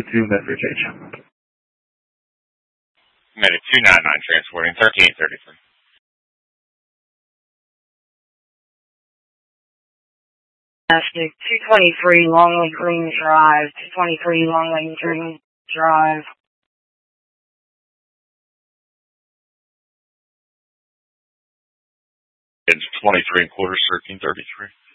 2 Medford H. Medic 299 transporting 1333. Domestic 223 Longley Green Drive, 223 Longley Green Drive. It's 23 and quarters, 1333.